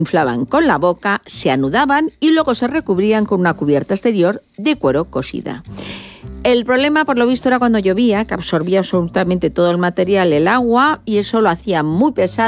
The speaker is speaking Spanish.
inflaban con la boca, se anudaban y luego se recubrían con una cubierta exterior de cuero cosida. El problema, por lo visto, era cuando llovía, que absorbía absolutamente todo el material, el agua, y eso lo hacía muy pesado.